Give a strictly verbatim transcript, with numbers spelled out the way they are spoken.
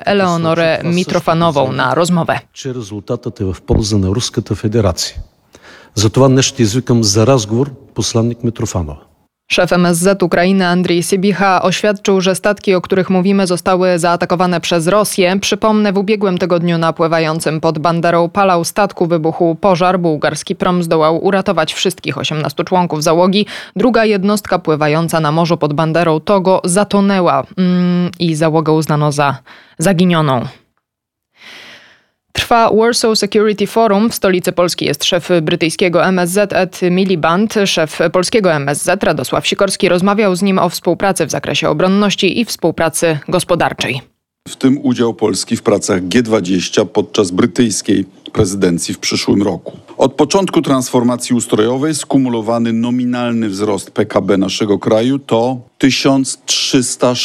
Eleonorę Mitrofanową na rozmowę. Czy rezultaty w Polsce na Ruską Federację. Затова днес ще извикам за разговор посланник Митрофанова. Szef M S Z Ukrainy Andrii Sybicha oświadczył, że statki, o których mówimy, zostały zaatakowane przez Rosję. Przypomnę, w ubiegłym tygodniu na pływającym pod Banderą Palau statku wybuchł pożar. Bułgarski prom zdołał uratować wszystkich osiemnastu członków załogi. Druga jednostka pływająca na morzu pod Banderą Togo zatonęła mm, i załogę uznano za zaginioną. Trwa Warsaw Security Forum. W stolicy Polski jest szef brytyjskiego M S Z Ed Miliband. Szef polskiego M S Z Radosław Sikorski rozmawiał z nim o współpracy w zakresie obronności i współpracy gospodarczej. W tym udział Polski w pracach G dwadzieścia podczas brytyjskiej prezydencji w przyszłym roku. Od początku transformacji ustrojowej skumulowany nominalny wzrost P K B naszego kraju to tysiąc trzysta